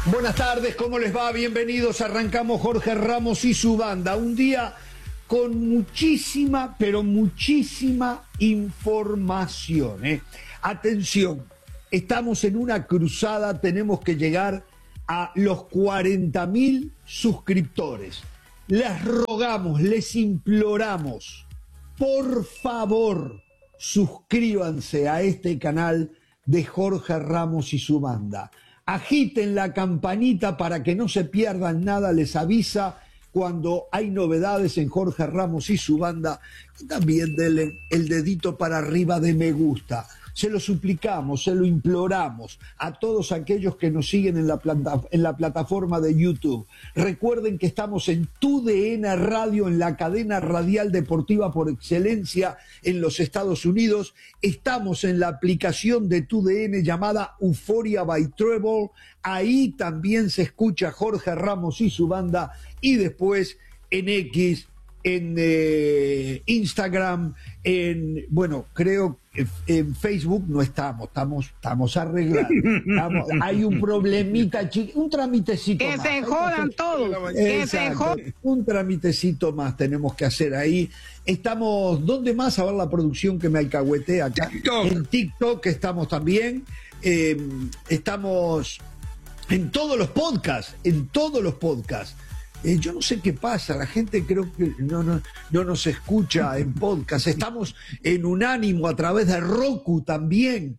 Buenas tardes, ¿cómo les va? Bienvenidos. Arrancamos Jorge Ramos y su banda. Un día con muchísima, pero muchísima información. Atención, estamos en una cruzada, tenemos que llegar a los 40.000 suscriptores. Les rogamos, les imploramos, por favor, suscríbanse a este canal de Jorge Ramos y su banda. Agiten la campanita para que no se pierdan nada, les avisa cuando hay novedades en Jorge Ramos y su banda. Y también denle el dedito para arriba de me gusta. Se lo suplicamos, se lo imploramos a todos aquellos que nos siguen en la plataforma de YouTube. Recuerden que estamos en TUDN Radio, en la cadena radial deportiva por excelencia en los Estados Unidos. Estamos en la aplicación de TUDN llamada Euphoria by Treble. Ahí también se escucha Jorge Ramos y su banda. Y después en X, en Instagram, creo que en Facebook no estamos arreglando. Hay un problemita, un tramitecito que más. Se jodan todos, que se jodan. Un tramitecito más tenemos que hacer ahí. Estamos, ¿dónde más? A ver la producción que me alcahuetea acá. TikTok. En TikTok estamos también. Estamos en todos los podcasts, yo no sé qué pasa, la gente creo que no nos escucha en podcast. Estamos en Unánimo a través de Roku también.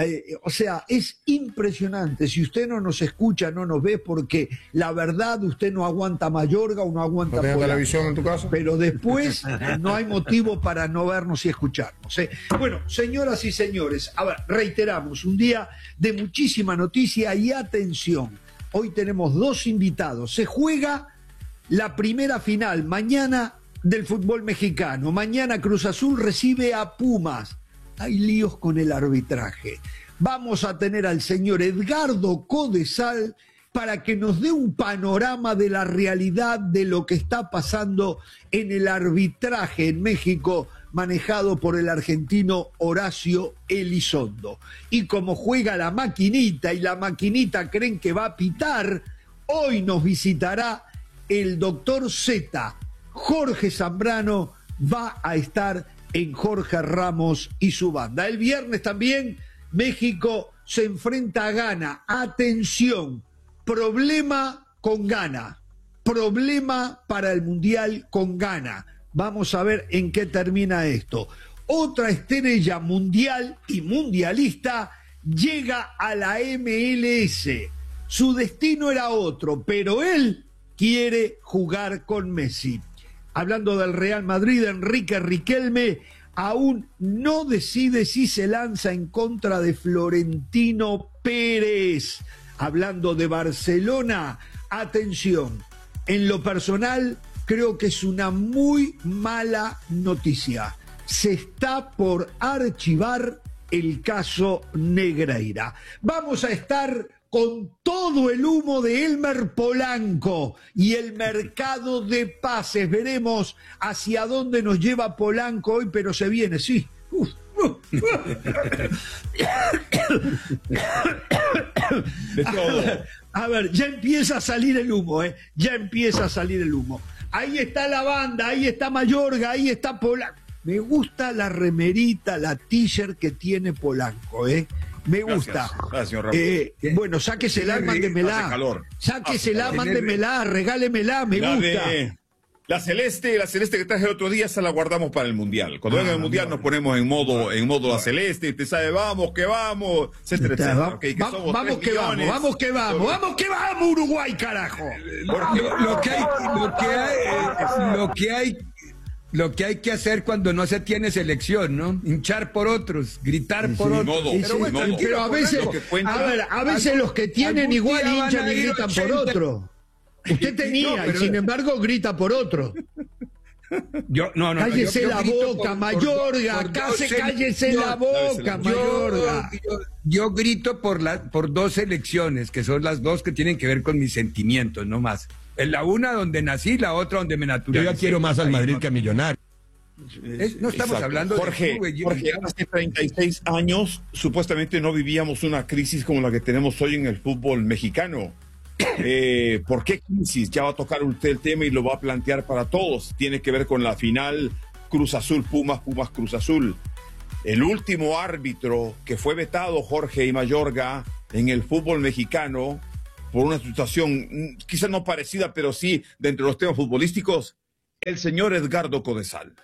O sea, es impresionante. Si usted no nos escucha, no nos ve, porque la verdad usted no aguanta Mayorga o no aguanta televisión en tu casa. Pero después no hay motivo para no vernos y escucharnos. Bueno, señoras y señores, a ver, reiteramos, un día de muchísima noticia y atención. Hoy tenemos dos invitados. Se juega la primera final mañana del fútbol mexicano. Mañana Cruz Azul recibe a Pumas. Hay líos con el arbitraje. Vamos a tener al señor Edgardo Codesal para que nos dé un panorama de la realidad de lo que está pasando en el arbitraje en México, manejado por el argentino Horacio Elizondo. Y como juega la maquinita y la maquinita creen que va a pitar, hoy nos visitará el doctor Z. Jorge Zambrano va a estar en Jorge Ramos y su banda. El viernes también México se enfrenta a Ghana. Atención, problema con Ghana. Problema para el Mundial con Ghana. Vamos a ver en qué termina esto. Otra estrella mundial y mundialista llega a la MLS. Su destino era otro, pero él quiere jugar con Messi. Hablando del Real Madrid, Enrique Riquelme aún no decide si se lanza en contra de Florentino Pérez. Hablando de Barcelona, atención, en lo personal creo que es una muy mala noticia. Se está por archivar el caso Negreira. Vamos a estar con todo el humo de Elmer Polanco y el mercado de pases. Veremos hacia dónde nos lleva Polanco hoy, pero se viene, sí. A ver, ya empieza a salir el humo, ya empieza a salir el humo. Ahí está la banda, ahí está Mayorga, ahí está Polanco. Me gusta la remerita, la t-shirt que tiene Polanco, Me gusta. Gracias, Ramón. Bueno, sáquesela, mándemela. Sáquesela, mándemela, regálemela, me gusta. La celeste que traje el otro día, esa la guardamos para el Mundial. Cuando venga el Mundial nos ponemos en modo la celeste, y te sabe, vamos, que vamos, etcétera, etcétera. Okay, vamos que vamos, Uruguay, carajo. Lo que hay que hacer cuando no se tiene selección, ¿no? Hinchar por otros, gritar por otros. Pero a veces los que tienen igual hinchan y gritan por otro. Usted tenía, y sin embargo grita por otro. Cállese la boca, Mayorga. Cállese la boca, Mayorga. Yo grito por dos elecciones, que son las dos que tienen que ver con mis sentimientos, no más. En la una donde nací, la otra donde me naturalicé. Yo ya quiero más al Madrid que a Millonario. No estamos hablando Jorge, Jorge, hace 36 años supuestamente no vivíamos una crisis como la que tenemos hoy en el fútbol mexicano. ¿Por qué crisis? Ya va a tocar usted el tema y lo va a plantear para todos. Tiene que ver con la final Cruz Azul, Pumas, Pumas, Cruz Azul. El último árbitro que fue vetado, Jorge y Mayorga, en el fútbol mexicano, por una situación quizás no parecida, pero sí dentro de los temas futbolísticos, el señor Edgardo Codesal.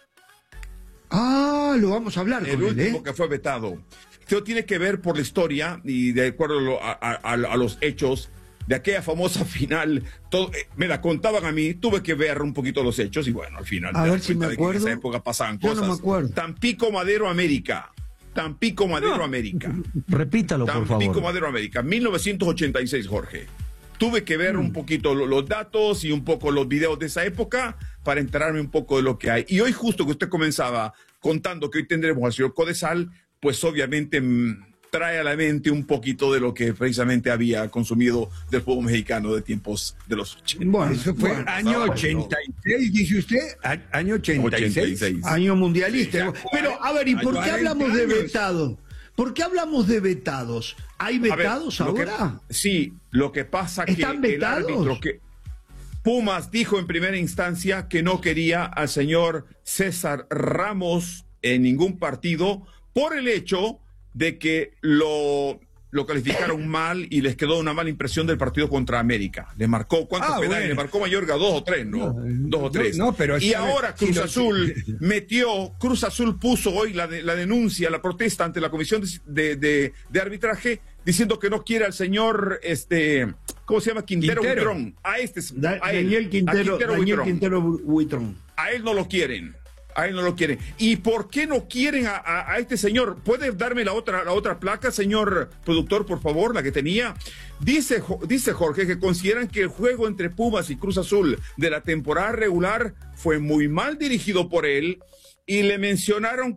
Ah, lo vamos a hablar con él, El último que fue vetado. Esto tiene que ver por la historia y de acuerdo a los hechos de aquella famosa final. Me la contaban a mí, tuve que ver un poquito los hechos y bueno, al final. A ver si me acuerdo. En esa época pasaban cosas. Yo no me acuerdo. Tampico Madero, América. Tampico Madero, América. Repítalo, por favor. Tampico Madero, América. 1986, Jorge. Tuve que ver un poquito los datos y un poco los videos de esa época para enterarme un poco de lo que hay. Y hoy justo que usted comenzaba contando que hoy tendremos al señor Codesal, pues obviamente trae a la mente un poquito de lo que precisamente había consumido del fútbol mexicano de tiempos de los 80. Bueno, eso fue año 86, dice usted, año 86. Año mundialista. Sí, pero, a ver, ¿y por qué hablamos de vetados? ¿Por qué hablamos de vetados? ¿Hay vetados ahora? Sí, lo que pasa que ¿Están vetados? El árbitro que Pumas dijo en primera instancia que no quería al señor César Ramos en ningún partido por el hecho de que lo calificaron mal y les quedó una mala impresión del partido contra América. Le marcó, ¿cuántos penales? Bueno. Le marcó Mayorga, 2 o 3, ¿no? 2 o 3. No, pero y ahora Cruz Azul Cruz Azul puso hoy la denuncia, la protesta ante la Comisión de Arbitraje, diciendo que no quiere al señor, ¿cómo se llama? Quintero Buitrón. Daniel Quintero Buitrón. A él no lo quieren. A él no lo quieren. ¿Y por qué no quieren a este señor? ¿Puede darme la otra placa, señor productor, por favor, la que tenía? Dice Jorge que consideran que el juego entre Pumas y Cruz Azul de la temporada regular fue muy mal dirigido por él y le mencionaron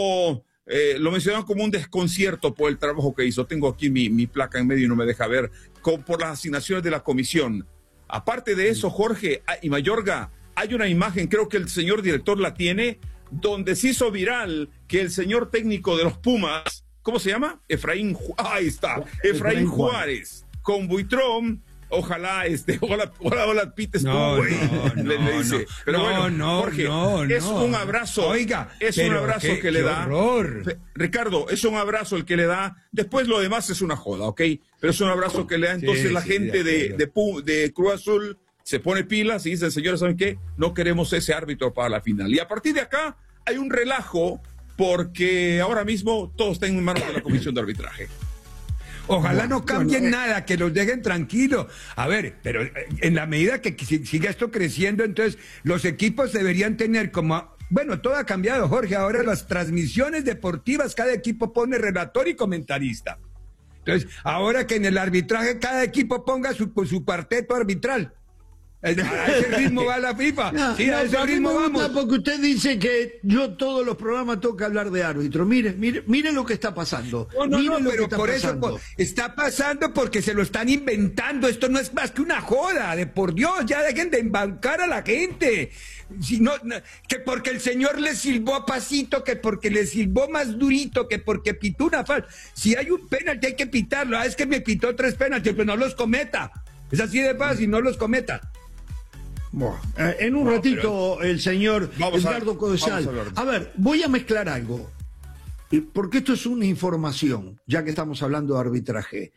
lo mencionaron como un desconcierto por el trabajo que hizo. Tengo aquí mi placa en medio y no me deja ver, por las asignaciones de la comisión. Aparte de eso, Jorge y Mayorga, hay una imagen, creo que el señor director la tiene, donde se hizo viral que el señor técnico de los Pumas, ¿cómo se llama? Ahí está, Efraín Juárez, con Buitrón, ojalá pites tú, güey. Le dice. Pero bueno, Jorge, es un abrazo. Oiga, es un abrazo que le da. Horror. Ricardo, es un abrazo el que le da. Después lo demás es una joda, ¿ok? Pero es un abrazo que le da. Entonces la gente de Cruz Azul se pone pilas y dicen, señores, ¿saben qué? No queremos ese árbitro para la final. Y a partir de acá hay un relajo porque ahora mismo todo está en manos de la Comisión de Arbitraje. Ojalá no cambien nada, que los dejen tranquilos. A ver, pero en la medida que siga esto creciendo, entonces los equipos deberían tener como... Bueno, todo ha cambiado, Jorge. Ahora las transmisiones deportivas, cada equipo pone relator y comentarista. Entonces, ahora que en el arbitraje cada equipo ponga su cuarteto arbitral. A ese ritmo va la FIFA. A ese ritmo vamos. Porque usted dice que yo todos los programas tengo que hablar de árbitro. Mire lo que está pasando. No, pero por eso está pasando porque se lo están inventando. Esto no es más que una joda. De por Dios, ya dejen de embancar a la gente. Si no, que porque el señor le silbó a pasito, que porque le silbó más durito, que porque pitó una falta. Si hay un penalti hay que pitarlo. Es que me pitó 3 penaltis, pero no los cometa. Es así de fácil, no los cometa. Bueno, en un ratito el señor Edgardo Codesal. A ver, voy a mezclar algo, porque esto es una información, ya que estamos hablando de arbitraje.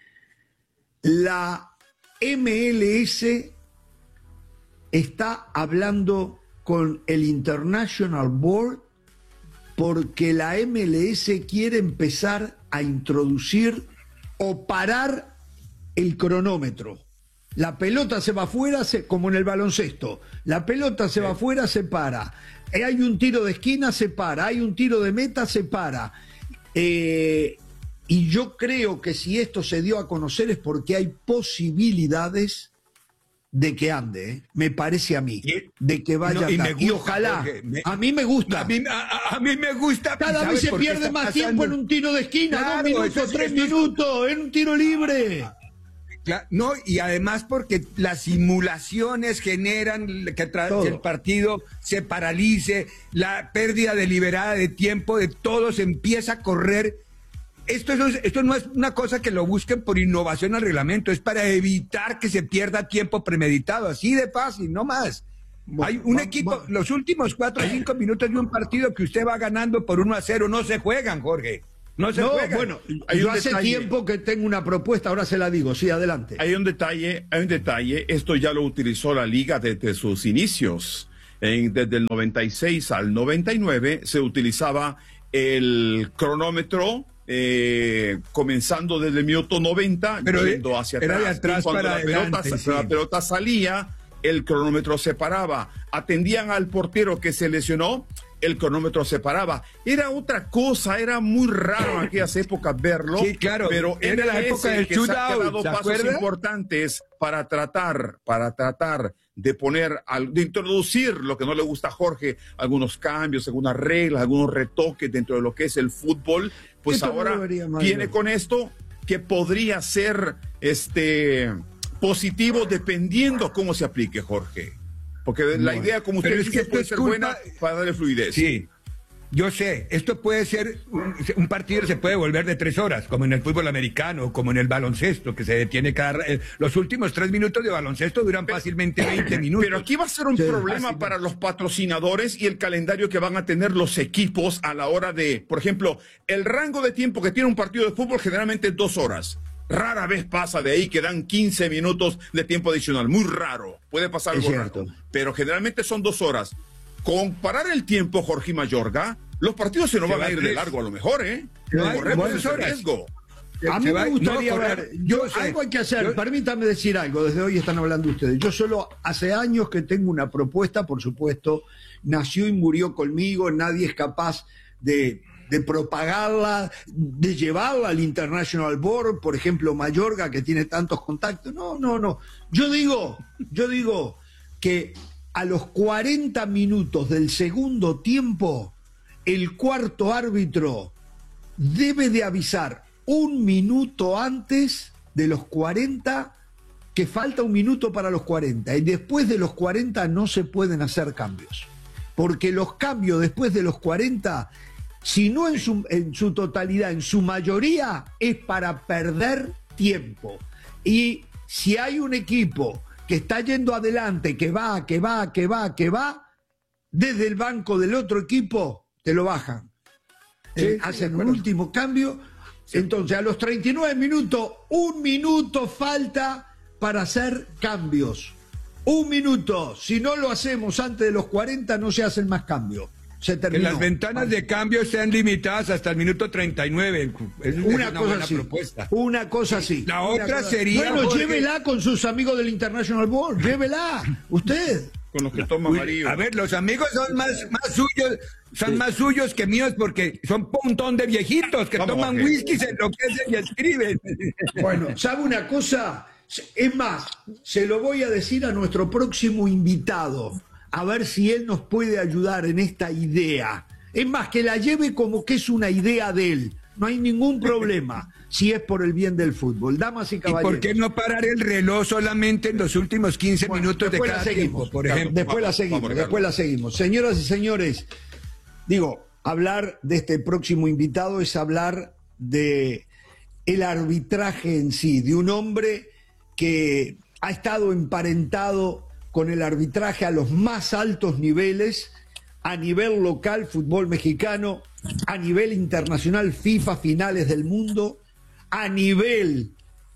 La MLS está hablando con el International Board porque la MLS quiere empezar a introducir o parar el cronómetro. La pelota se va afuera, como en el baloncesto. La pelota se va afuera, se para. Hay un tiro de esquina, se para. Hay un tiro de meta, se para. Y yo creo que si esto se dio a conocer es porque hay posibilidades de que ande, me parece a mí, de que vaya a andar. Y ojalá, a mí me gusta. A mí me gusta. Cada vez se pierde más tiempo en un tiro de esquina, claro, 2 minutos, 3 minutos, en un tiro libre. No, y además porque las simulaciones generan que el partido se paralice, la pérdida deliberada de tiempo de todos empieza a correr esto no es una cosa que lo busquen por innovación al reglamento, es para evitar que se pierda tiempo premeditado, así de fácil, no más. Hay un equipo, los últimos 4 o 5 minutos de un partido que usted va ganando por 1-0, no se juegan, Jorge. No se juegan. Bueno, yo hace tiempo que tengo una propuesta, ahora se la digo, sí, adelante. Hay un detalle, esto ya lo utilizó la liga desde sus inicios. Desde el 96 al 99 se utilizaba el cronómetro comenzando desde el minuto 90, pero yendo hacia atrás. Era de atrás cuando para adelante, la pelota salía, el cronómetro se paraba. Atendían al portero que se lesionó, el cronómetro se paraba. Era otra cosa, era muy raro en aquellas épocas verlo. Sí, claro. Pero era la época del que se ha shootout, dado ¿se pasos acuerda? importantes para tratar de poner, de introducir lo que no le gusta a Jorge, algunos cambios, algunas reglas, algunos retoques dentro de lo que es el fútbol. Pues Esto ahora no viene con esto que podría ser positivo dependiendo cómo se aplique, Jorge. Porque la idea, como usted dice, puede ser buena para darle fluidez. Sí, yo sé, esto puede ser, un partido se puede volver de 3 horas, como en el fútbol americano, como en el baloncesto, que se detiene los últimos 3 minutos de baloncesto duran fácilmente 20 minutos. Pero aquí va a ser un problema para los patrocinadores y el calendario que van a tener los equipos a la hora de, por ejemplo, el rango de tiempo que tiene un partido de fútbol generalmente es 2 horas. Rara vez pasa de ahí que dan 15 minutos de tiempo adicional. Muy raro. Puede pasar algo raro. Pero generalmente son 2 horas. Comparar el tiempo, Jorge Mayorga, los partidos se nos van a ir de largo a lo mejor, ¿eh? Corremos ese riesgo. A mí me gustaría ver, algo hay que hacer, permítame decir algo, desde hoy están hablando ustedes. Yo solo hace años que tengo una propuesta, por supuesto, nació y murió conmigo, nadie es capaz de propagarla, de llevarla al International Board, por ejemplo, Mayorga, que tiene tantos contactos. No. Yo digo que a los 40 minutos del segundo tiempo, el cuarto árbitro debe de avisar 1 minuto antes de los 40 que falta 1 minuto para los 40. Y después de los 40 no se pueden hacer cambios. Porque los cambios después de los 40... si no en su totalidad, en su mayoría, es para perder tiempo. Y si hay un equipo que está yendo adelante, que va, desde el banco del otro equipo, te lo bajan. Hacen un último cambio. Entonces, a los 39 minutos, 1 minuto falta para hacer cambios. 1 minuto. Si no lo hacemos antes de los 40, no se hacen más cambios. Que las ventanas de cambio sean limitadas hasta el minuto 39. Es una buena propuesta. Una cosa así. La otra sería... Bueno, llévela con sus amigos del International Board. Llévela. Usted. Con los que toman amarillo. A ver, los amigos son más suyos que míos porque son un montón de viejitos que toman whisky, se enloquecen y escriben. Bueno, ¿sabe una cosa? Es más, se lo voy a decir a nuestro próximo invitado. A ver si él nos puede ayudar en esta idea. Es más, que la lleve como que es una idea de él. No hay ningún problema si es por el bien del fútbol. Damas y caballeros. ¿Y por qué no parar el reloj solamente en los últimos 15 minutos de cada tiempo, por ejemplo? Después la seguimos. Señoras y señores, hablar de este próximo invitado es hablar de el arbitraje en sí, de un hombre que ha estado emparentado con el arbitraje a los más altos niveles, a nivel local, fútbol mexicano, a nivel internacional, FIFA, finales del mundo, a nivel,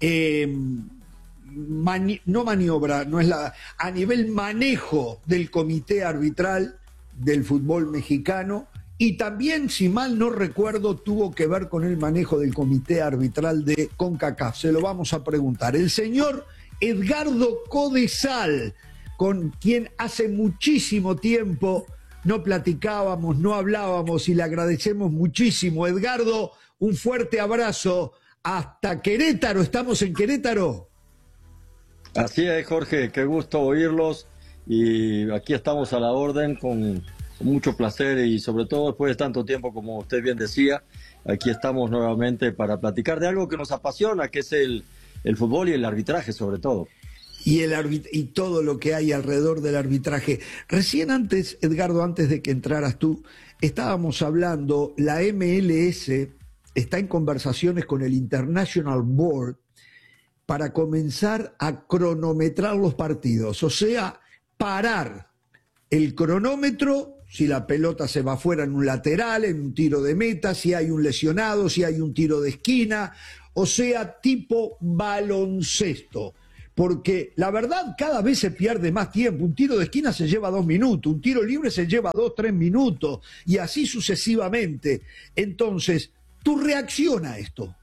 a nivel manejo del comité arbitral del fútbol mexicano, y también, si mal no recuerdo, tuvo que ver con el manejo del comité arbitral de CONCACAF. Se lo vamos a preguntar. El señor Edgardo Codesal, con quien hace muchísimo tiempo no platicábamos, no hablábamos, y le agradecemos muchísimo. Edgardo, un fuerte abrazo hasta Querétaro. ¿Estamos en Querétaro? Así es, Jorge, qué gusto oírlos, y aquí estamos a la orden con mucho placer, y sobre todo después de tanto tiempo, como usted bien decía, aquí estamos nuevamente para platicar de algo que nos apasiona, que es el fútbol y el arbitraje sobre todo. Y todo lo que hay alrededor del arbitraje. Recién Edgardo, antes de que entraras tú, estábamos hablando, la MLS está en conversaciones con el International Board para comenzar a cronometrar los partidos, o sea, parar el cronómetro si la pelota se va afuera en un lateral, en un tiro de meta, si hay un lesionado, si hay un tiro de esquina, o sea, tipo baloncesto. Porque la verdad cada vez se pierde más tiempo. Un tiro de esquina se lleva 2 minutos, un tiro libre se lleva 2, 3 minutos, y así sucesivamente. Entonces, ¿tu reacción a esto?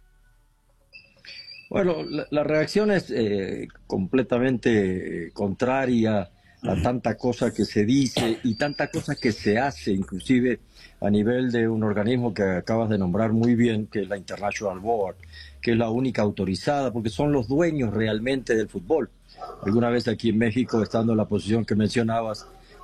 Bueno, la reacción es completamente contraria a tanta cosa que se dice y tanta cosa que se hace, inclusive a nivel de un organismo que acabas de nombrar muy bien, que es la International Board, que es la única autorizada, porque son los dueños realmente del fútbol. Alguna vez aquí en México, estando en la posición que mencionabas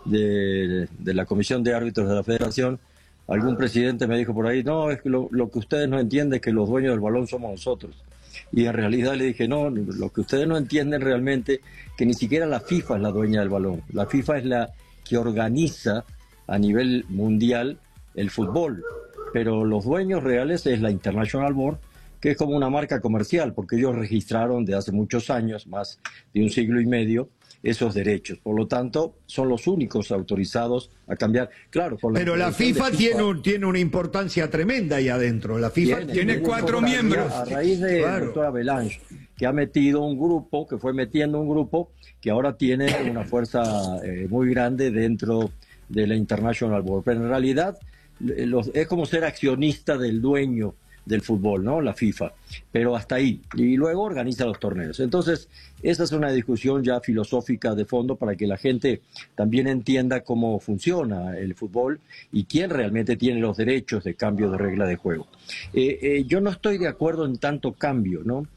de la Comisión de Árbitros de la Federación, algún presidente me dijo por ahí, no, es que lo que ustedes no entienden es que los dueños del balón somos nosotros. Y en realidad le dije, no, lo que ustedes no entienden realmente, que ni siquiera la FIFA es la dueña del balón. La FIFA es la que organiza a nivel mundial el fútbol, pero los dueños reales es la International Board, que es como una marca comercial, porque ellos registraron de hace muchos años, más de un siglo y medio, esos derechos. Por lo tanto, son los únicos autorizados a cambiar. Claro, pero la FIFA tiene una importancia tremenda ahí adentro. La FIFA tiene 4 miembros. A raíz de doctora Belange, que ha metido un grupo, que fue metiendo un grupo, que ahora tiene una fuerza muy grande dentro de la International Board. Pero en realidad es como ser accionista del dueño del fútbol, ¿no? La FIFA, pero hasta ahí, y luego organiza los torneos. Entonces, esa es una discusión ya filosófica de fondo para que la gente también entienda cómo funciona el fútbol y quién realmente tiene los derechos de cambio de regla de juego. Yo no estoy de acuerdo en tanto cambio, ¿no?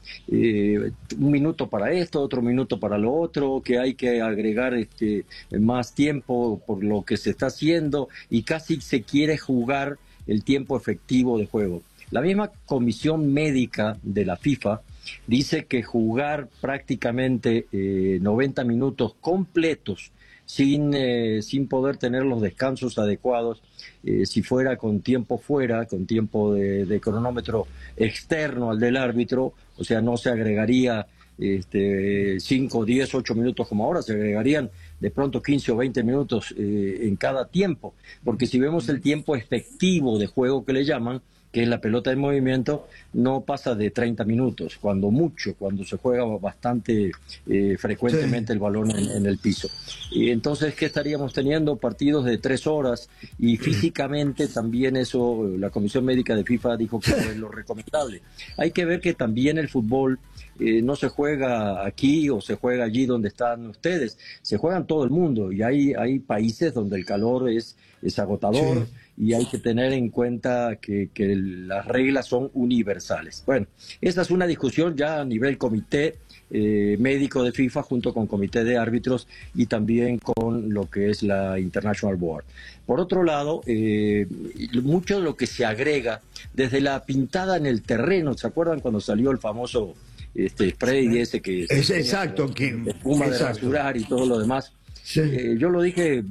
Un minuto para esto, otro minuto para lo otro, que hay que agregar más tiempo por lo que se está haciendo y casi se quiere jugar el tiempo efectivo de juego. La misma comisión médica de la FIFA dice que jugar prácticamente 90 minutos completos sin poder tener los descansos adecuados, si fuera con tiempo fuera, con tiempo de cronómetro externo al del árbitro, o sea, no se agregaría 5, 10, 8 minutos como ahora, se agregarían de pronto 15 o 20 minutos en cada tiempo, porque si vemos el tiempo efectivo de juego que le llaman, que es la pelota en movimiento, no pasa de 30 minutos, cuando se juega bastante frecuentemente el balón en el piso. Y entonces, ¿qué estaríamos teniendo? Partidos de 3 horas, y físicamente también eso, la Comisión Médica de FIFA dijo que es lo recomendable. Hay que ver que también el fútbol no se juega aquí o se juega allí donde están ustedes, se juega en todo el mundo, y hay países donde el calor es agotador. Sí. Y hay que tener en cuenta que las reglas son universales. Bueno, esta es una discusión ya a nivel comité médico de FIFA junto con comité de árbitros y también con lo que es la International Board. Por otro lado, mucho de lo que se agrega desde la pintada en el terreno, ¿se acuerdan cuando salió el famoso spray ese que es exacto, que espuma de rasurar y todo lo demás? Sí. Yo lo dije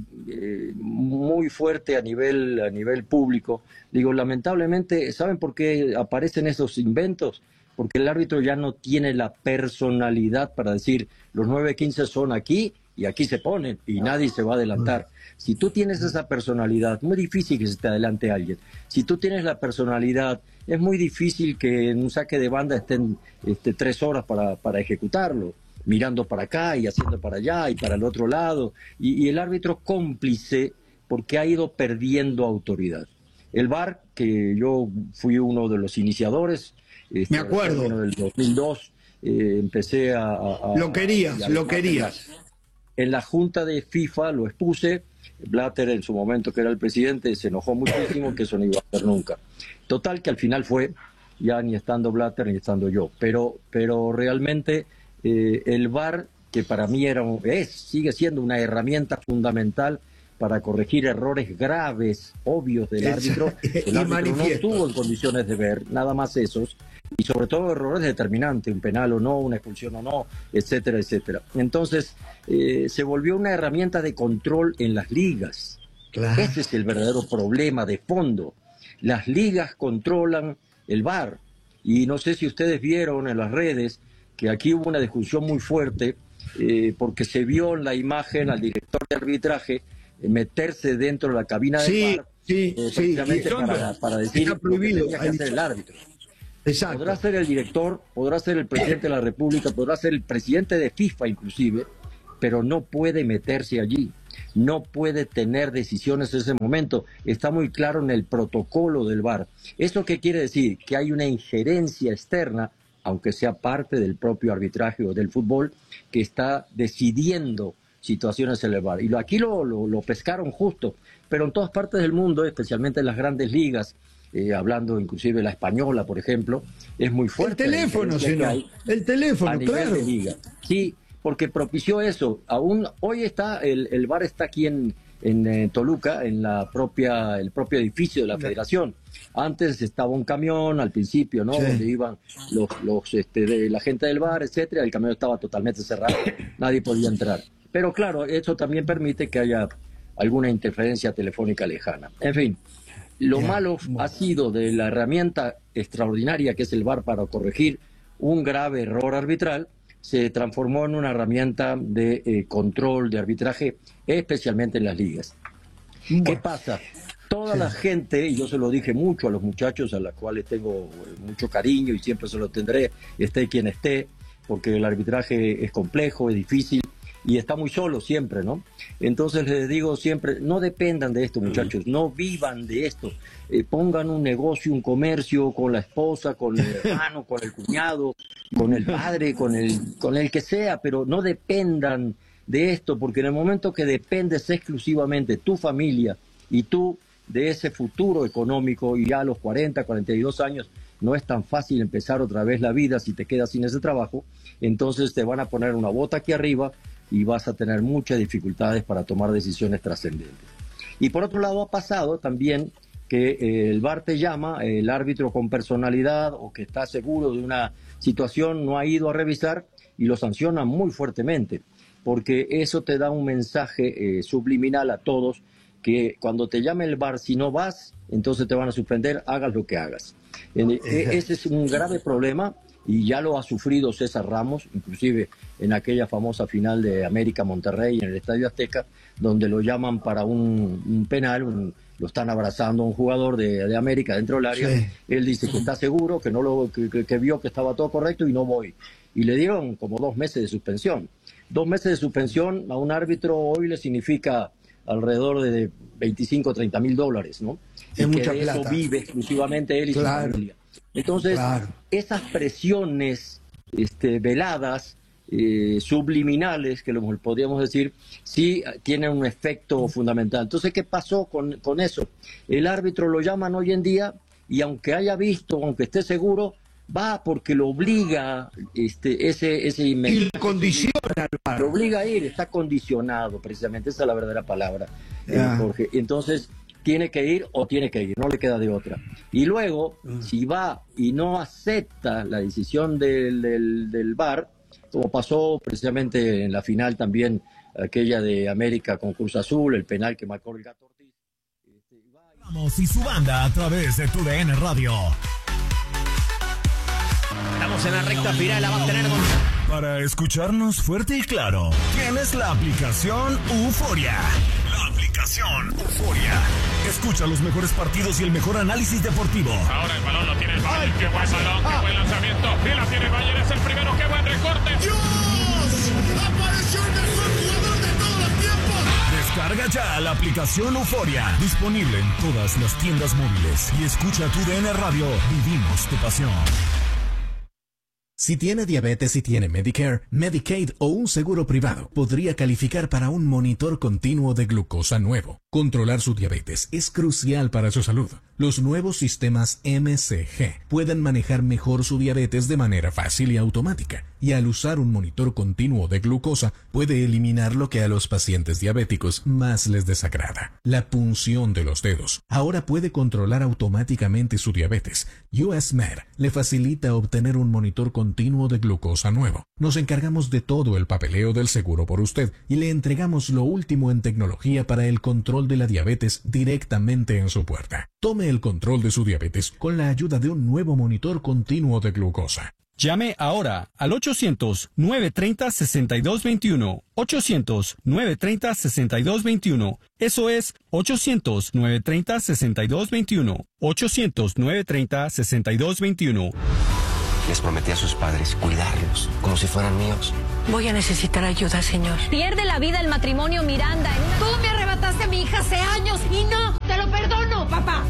muy fuerte a nivel público. Digo, lamentablemente, ¿saben por qué aparecen esos inventos? Porque el árbitro ya no tiene la personalidad para decir, los 9-15 son aquí y aquí se ponen y nadie se va a adelantar. Si tú tienes esa personalidad, muy difícil que se te adelante alguien. Si tú tienes la personalidad, es muy difícil que en un saque de banda estén 3 horas para ejecutarlo, mirando para acá y haciendo para allá y para el otro lado, y el árbitro cómplice porque ha ido perdiendo autoridad. El VAR, que yo fui uno de los iniciadores, me acuerdo, en el 2002, empecé a lo querías. En la junta de FIFA lo expuse. Blatter, en su momento, que era el presidente, se enojó muchísimo, que eso no iba a hacer nunca. Total, que al final fue, ya ni estando Blatter ni estando yo, pero realmente el VAR, que para mí sigue siendo una herramienta fundamental para corregir errores graves, obvios del árbitro. El árbitro no estuvo en condiciones de ver, nada más esos, y sobre todo errores determinantes, un penal o no, una expulsión o no, etcétera, etcétera. Entonces, se volvió una herramienta de control en las ligas. Claro. Ese es el verdadero problema de fondo. Las ligas controlan el VAR. Y no sé si ustedes vieron en las redes que aquí hubo una discusión muy fuerte porque se vio en la imagen al director de arbitraje meterse dentro de la cabina del VAR, precisamente para decir lo que tenía que hacer el árbitro. Exacto. Podrá ser el director, podrá ser el presidente de la República, podrá ser el presidente de FIFA inclusive, pero no puede meterse allí, no puede tener decisiones en ese momento. Está muy claro en el protocolo del VAR. ¿Eso qué quiere decir? Que hay una injerencia externa, aunque sea parte del propio arbitraje o del fútbol, que está decidiendo situaciones en el VAR. Y aquí lo pescaron justo, pero en todas partes del mundo, especialmente en las grandes ligas, hablando inclusive la española, por ejemplo, es muy fuerte. El teléfono, señor. El teléfono, a nivel claro. de liga. Sí, porque propició eso. Aún hoy está el VAR está aquí en Toluca, en el propio edificio de la Federación. Antes estaba un camión al principio, ¿no? Sí. Donde iban de la gente del VAR, etcétera. El camión estaba totalmente cerrado, nadie podía entrar. Pero claro, eso también permite que haya alguna interferencia telefónica lejana. En fin, lo malo ha sido de la herramienta extraordinaria que es el VAR para corregir un grave error arbitral, se transformó en una herramienta de control, de arbitraje, especialmente en las ligas. Bueno. ¿Qué pasa? Toda la gente, y yo se lo dije mucho a los muchachos a los cuales tengo mucho cariño y siempre se lo tendré, esté quien esté, porque el arbitraje es complejo, es difícil, y está muy solo siempre, ¿no? Entonces les digo siempre, no dependan de esto, muchachos, no vivan de esto. Pongan un negocio, un comercio con la esposa, con el hermano, con el cuñado, con el padre, con el que sea, pero no dependan de esto, porque en el momento que dependes exclusivamente tu familia y tú de ese futuro económico, y ya a los 40, 42 años, no es tan fácil empezar otra vez la vida si te quedas sin ese trabajo, entonces te van a poner una bota aquí arriba y vas a tener muchas dificultades para tomar decisiones trascendentes. Y por otro lado ha pasado también que el VAR te llama, el árbitro con personalidad o que está seguro de una situación no ha ido a revisar y lo sanciona muy fuertemente, porque eso te da un mensaje subliminal a todos que cuando te llame el VAR, si no vas, entonces te van a suspender, hagas lo que hagas. Ese es un grave problema y ya lo ha sufrido César Ramos, inclusive en aquella famosa final de América Monterrey en el Estadio Azteca, donde lo llaman para un penal, lo están abrazando a un jugador de América dentro del área. Sí. Él dice que está seguro, que vio que estaba todo correcto y no voy. Y le dieron como 2 meses de suspensión. 2 meses de suspensión a un árbitro hoy le significa alrededor de 25 o 30 mil dólares, ¿no? Es mucha de plata. Eso vive exclusivamente él y su familia. Entonces, esas presiones veladas, subliminales, que lo podríamos decir, sí tienen un efecto fundamental. Entonces, ¿qué pasó con eso? El árbitro lo llaman hoy en día y aunque haya visto, aunque esté seguro, va porque lo obliga ese y lo condiciona, lo obliga a ir, está condicionado precisamente, esa es la verdadera palabra, Jorge. Entonces tiene que ir o tiene que ir, no le queda de otra. Y luego, si va y no acepta la decisión del VAR, como pasó precisamente en la final también, aquella de América con Cruz Azul, el penal que marcó el Gato Ortiz. Vamos y su banda a través de TUDN Radio. Estamos en la recta final, la va a tener Para escucharnos fuerte y claro, tienes la aplicación Euforia. La aplicación Euforia. Escucha los mejores partidos y el mejor análisis deportivo. Ahora el balón lo tiene el Bayern. ¡Qué buen balón! ¡Qué buen lanzamiento! Y la tiene Bayern, es el primero. ¡Qué buen recorte! ¡Dios! ¡Apareció el mejor jugador de todos los tiempos! Descarga ya la aplicación Euforia. Disponible en todas las tiendas móviles. Y escucha TUDN Radio. Vivimos tu pasión. Si tiene diabetes y tiene Medicare, Medicaid o un seguro privado, podría calificar para un monitor continuo de glucosa nuevo. Controlar su diabetes es crucial para su salud. Los nuevos sistemas MCG pueden manejar mejor su diabetes de manera fácil y automática. y al usar un monitor continuo de glucosa puede eliminar lo que a los pacientes diabéticos más les desagrada, la punción de los dedos. Ahora puede controlar automáticamente su diabetes. US Med le facilita obtener un monitor continuo de glucosa nuevo. Nos encargamos de todo el papeleo del seguro por usted y le entregamos lo último en tecnología para el control de la diabetes directamente en su puerta. Tome el control de su diabetes con la ayuda de un nuevo monitor continuo de glucosa. Llame ahora al 800-930-6221. 800-930-6221. Eso es 800-930-6221. 800-930-6221. Les prometí a sus padres cuidarlos como si fueran míos. Voy a necesitar ayuda, señor. Pierde la vida el matrimonio Miranda. Tú me arrebataste a mi hija hace años y no te lo perdono, papá.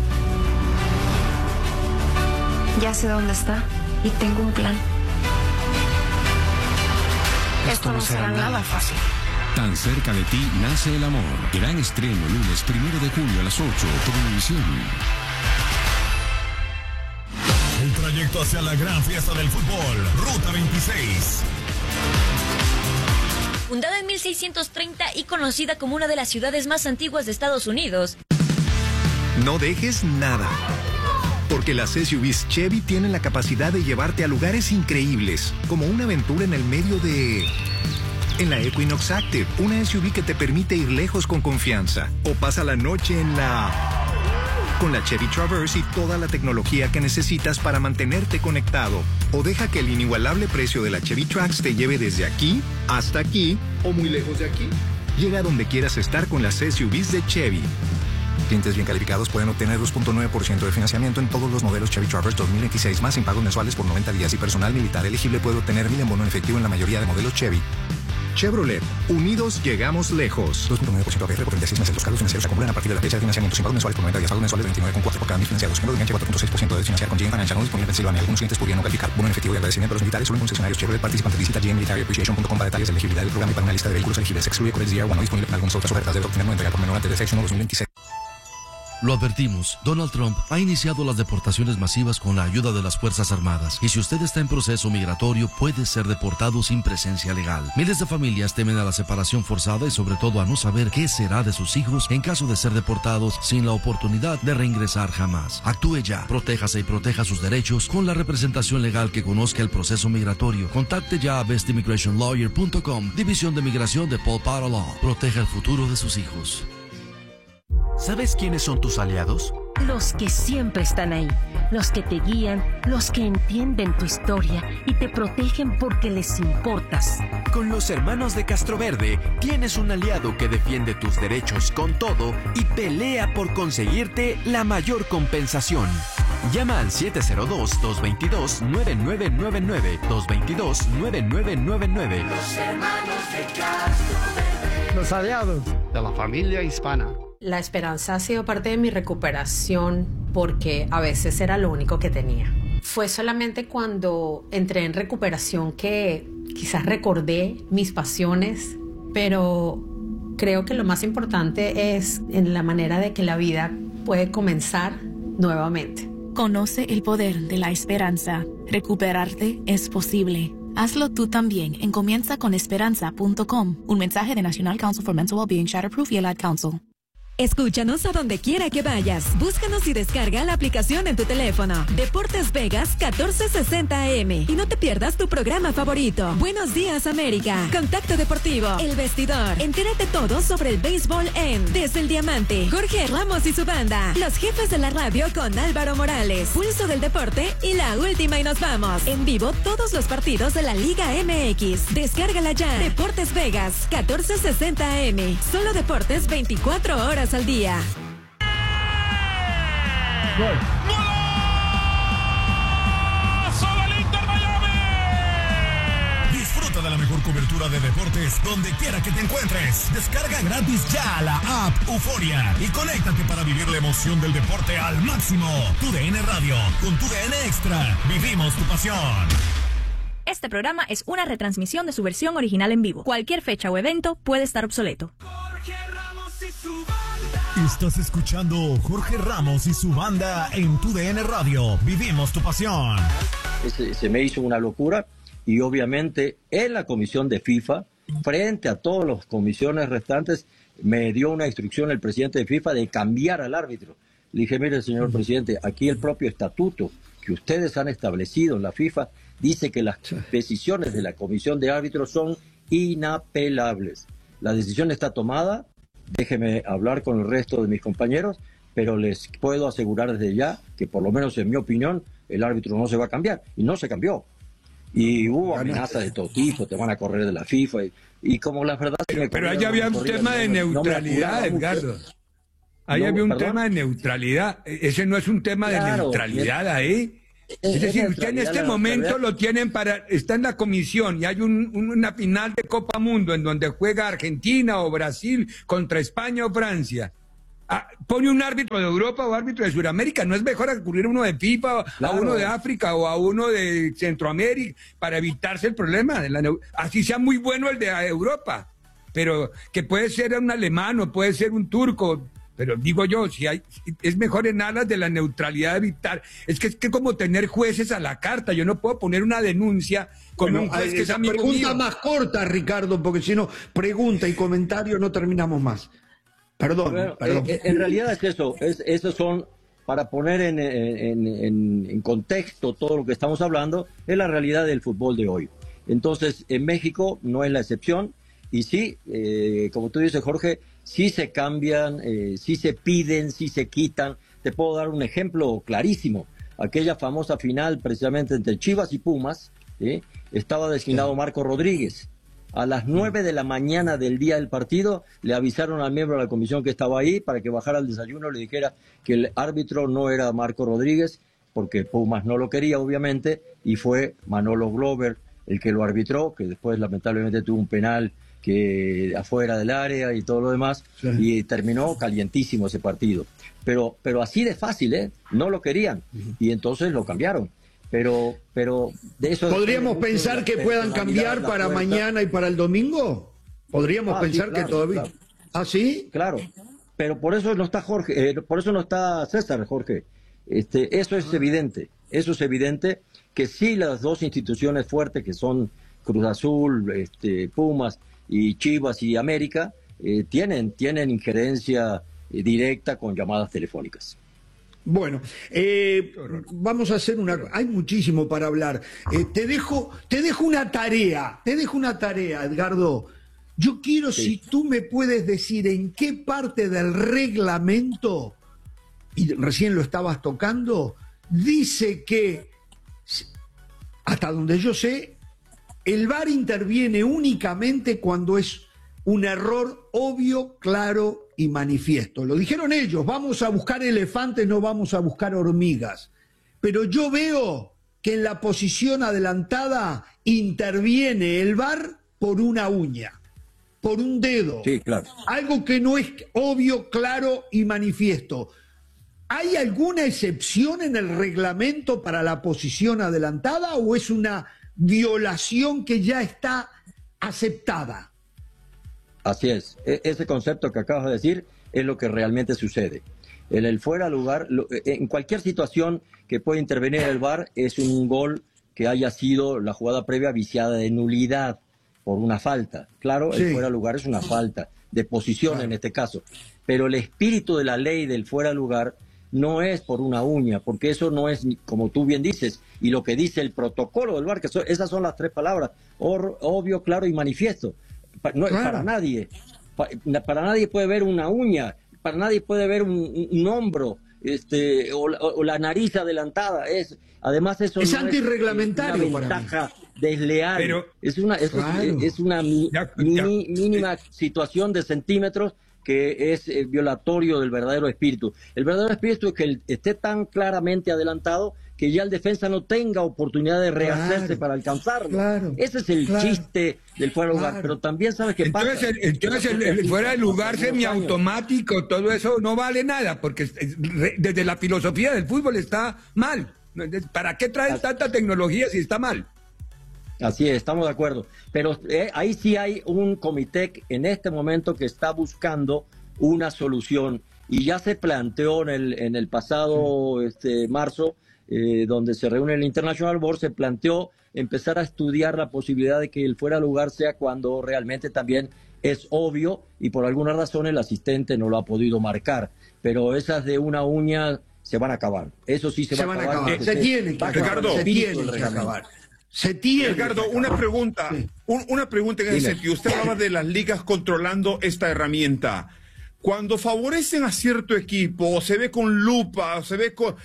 Ya sé dónde está y tengo un plan. Esto no será nada fácil. Tan cerca de ti nace el amor. Gran estreno lunes 1 de junio a las 8 por Univisión. El trayecto hacia la gran fiesta del fútbol, Ruta 26. Fundada en 1630 y conocida como una de las ciudades más antiguas de Estados Unidos. No dejes nada, porque las SUVs Chevy tienen la capacidad de llevarte a lugares increíbles, como una aventura en el medio de... En la Equinox Active, una SUV que te permite ir lejos con confianza. O pasa la noche en la... Con la Chevy Traverse y toda la tecnología que necesitas para mantenerte conectado. O deja que el inigualable precio de la Chevy Trax te lleve desde aquí hasta aquí o muy lejos de aquí. Llega a donde quieras estar con las SUVs de Chevy. Clientes bien calificados pueden obtener 2.9% de financiamiento en todos los modelos Chevy Traverse 2026 más sin pagos mensuales por 90 días y personal militar elegible puede obtener 1,000 en bono en efectivo en la mayoría de modelos Chevy. Chevrolet, unidos llegamos lejos. 2.9% APR por 36 meses. Los cargos financieros se acumulan a partir de la fecha de financiamiento sin pagos mensuales por 90 días. Pagos mensuales 29,4 por cada 1,000 financiados. Siendo de enganche 4.6% de financiar con GM Financial. No disponible en Pensilvania. Algunos clientes podrían no calificar. Bono en efectivo y agradecimiento a los militares solo en concesionarios Chevrolet participantes. Visita gmmilitaryappreciation.com para detalles de elegibilidad del programa y para una lista de vehículos elegibles. Se excluye Corex DR1. No disponible en algunas otras ofertas. Debe obtener no entrega por menor antes de fecha 1 2026. Lo advertimos, Donald Trump ha iniciado las deportaciones masivas con la ayuda de las Fuerzas Armadas. Y si usted está en proceso migratorio, puede ser deportado sin presencia legal. Miles de familias temen a la separación forzada y sobre todo a no saber qué será de sus hijos en caso de ser deportados sin la oportunidad de reingresar jamás. Actúe ya, protéjase y proteja sus derechos con la representación legal que conozca el proceso migratorio. Contacte ya a bestimmigrationlawyer.com, División de Migración de Paul Potter Law. Proteja el futuro de sus hijos. ¿Sabes quiénes son tus aliados? Los que siempre están ahí, los que te guían, los que entienden tu historia y te protegen porque les importas. Con los hermanos de Castroverde tienes un aliado que defiende tus derechos con todo y pelea por conseguirte la mayor compensación. Llama al 702-222-9999, 222-9999. Los hermanos de Castroverde. Los aliados de la familia hispana. La esperanza ha sido parte de mi recuperación porque a veces era lo único que tenía. Fue solamente cuando entré en recuperación que quizás recordé mis pasiones, pero creo que lo más importante es en la manera de que la vida puede comenzar nuevamente. Conoce el poder de la esperanza. Recuperarte es posible. Hazlo tú también en comienzaconesperanza.com. Un mensaje de National Council for Mental Wellbeing, Shatterproof y el Ad Council. Escúchanos a donde quiera que vayas. Búscanos y descarga la aplicación en tu teléfono. Deportes Vegas 1460 AM. Y no te pierdas tu programa favorito. Buenos días, América. Contacto Deportivo. El Vestidor. Entérate todo sobre el béisbol en Desde el Diamante. Jorge Ramos y su banda. Los jefes de la radio con Álvaro Morales. Pulso del deporte y la última y nos vamos. En vivo todos los partidos de la Liga MX. Descárgala ya. Deportes Vegas 1460 AM. Solo deportes 24 horas al día. ¡Golazo del Inter Miami! Disfruta de la mejor cobertura de deportes donde quiera que te encuentres. Descarga gratis ya la app Euforia y conéctate para vivir la emoción del deporte al máximo. TUDN Radio, con TUDN Extra, vivimos tu pasión. Este programa es una retransmisión de su versión original en vivo. Cualquier fecha o evento puede estar obsoleto. Estás escuchando Jorge Ramos y su banda en TUDN Radio. Vivimos tu pasión. Se me hizo una locura y obviamente en la comisión de FIFA, frente a todas las comisiones restantes, me dio una instrucción el presidente de FIFA de cambiar al árbitro. Le dije, mire, señor presidente, aquí el propio estatuto que ustedes han establecido en la FIFA dice que las decisiones de la comisión de árbitros son inapelables. La decisión está tomada, déjeme hablar con el resto de mis compañeros, pero les puedo asegurar desde ya que por lo menos en mi opinión el árbitro no se va a cambiar, y no se cambió. Y hubo amenazas de todo tipo, te van a correr de la FIFA, y como la verdad... Pero ahí había un tema de neutralidad, Edgardo. Ahí había un tema de neutralidad. Ese no es un tema de neutralidad ahí. Es decir, usted en este momento lo tienen está en la comisión y hay una final de Copa Mundo en donde juega Argentina o Brasil contra España o Francia. Pone un árbitro de Europa o árbitro de Sudamérica. ¿No es mejor recurrir a uno de FIFA, a uno de África o a uno de Centroamérica para evitarse el problema? Así sea muy bueno el de Europa, pero que puede ser un alemán o puede ser un turco. Pero digo yo, es mejor en alas de la neutralidad evitar. Es que como tener jueces a la carta. Yo no puedo poner una denuncia con un juez que es amigo mío. Pregunta más corta, Ricardo, porque si no, pregunta y comentario no terminamos más. Perdón. En realidad es eso. Esos son, para poner en contexto todo lo que estamos hablando, es la realidad del fútbol de hoy. Entonces, en México no es la excepción. Y sí, como tú dices, Jorge, sí se cambian, sí se piden, sí se quitan. Te puedo dar un ejemplo clarísimo. Aquella famosa final precisamente entre Chivas y Pumas, estaba designado Marco Rodríguez. A las 9 de la mañana del día del partido le avisaron al miembro de la comisión que estaba ahí para que bajara al desayuno, le dijera que el árbitro no era Marco Rodríguez, porque Pumas no lo quería, obviamente, y fue Manolo Glover el que lo arbitró, que después lamentablemente tuvo un penal que afuera del área y todo lo demás, y terminó calientísimo ese partido. Pero así de fácil, no lo querían, y entonces lo cambiaron. Pero de eso... ¿Podríamos pensar que puedan cambiar para mañana y para el domingo? ¿Podríamos pensar que todavía...? Claro. ¿Ah, sí? Claro, pero por eso no está Jorge, por eso no está César, Jorge. Eso es evidente que sí, las dos instituciones fuertes que son Cruz Azul, Pumas y Chivas y América, tienen injerencia directa con llamadas telefónicas. Bueno, vamos a hacer hay muchísimo para hablar. Te dejo una tarea, Edgardo. Yo quiero, si tú me puedes decir en qué parte del reglamento, y recién lo estabas tocando, dice que, hasta donde yo sé, el VAR interviene únicamente cuando es un error obvio, claro y manifiesto. Lo dijeron ellos, vamos a buscar elefantes, no vamos a buscar hormigas. Pero yo veo que en la posición adelantada interviene el VAR por una uña, por un dedo. Sí, claro. Algo que no es obvio, claro y manifiesto. ¿Hay alguna excepción en el reglamento para la posición adelantada o es una violación que ya está aceptada? Así es. Ese concepto que acabas de decir es lo que realmente sucede. En el fuera de lugar, en cualquier situación que pueda intervenir el VAR, es un gol que haya sido la jugada previa viciada de nulidad por una falta. Claro, el fuera de lugar es una falta de posición en este caso. Pero el espíritu de la ley del fuera de lugar no es por una uña, porque eso no es, como tú bien dices, y lo que dice el protocolo del VAR, que esas son las tres palabras, obvio, claro y manifiesto. Para nadie. Para nadie puede ver una uña, para nadie puede ver un hombro, o la nariz adelantada. Además eso es no antirreglamentario, es una ventaja desleal. Pero, es una mínima situación de centímetros que es violatorio del verdadero espíritu. El verdadero espíritu es que esté tan claramente adelantado que ya el defensa no tenga oportunidad de rehacerse para alcanzarlo. Ese es el chiste del fuera de lugar, pero también sabes que entonces el fuera de lugar semiautomático, todo eso no vale nada, porque desde la filosofía del fútbol está mal. ¿Para qué traen tanta tecnología si está mal? Así es, estamos de acuerdo. Pero ahí sí hay un comité en este momento que está buscando una solución, y ya se planteó en el pasado marzo donde se reúne el International Board, se planteó empezar a estudiar la posibilidad de que el fuera de lugar sea cuando realmente también es obvio y por alguna razón el asistente no lo ha podido marcar. Pero esas de una uña se van a acabar. Eso sí se van a acabar. Se tienen que acabar. Ricardo, una pregunta. Sí. Una pregunta en ese sentido. Usted hablaba de las ligas controlando esta herramienta. Cuando favorecen a cierto equipo, o se ve con lupa, o se ve con